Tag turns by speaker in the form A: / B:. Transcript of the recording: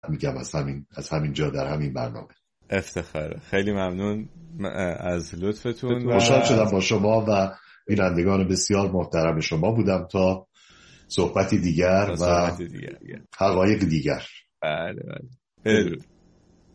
A: میگم از همین جا در همین برنامه.
B: افتخاره. خیلی ممنون از لطفتون.
A: خوشحال شدم با شما و بینندگان بسیار محترم شما بودم. تا صحبتی دیگر و حقایق دیگر.
B: بله. بدرود.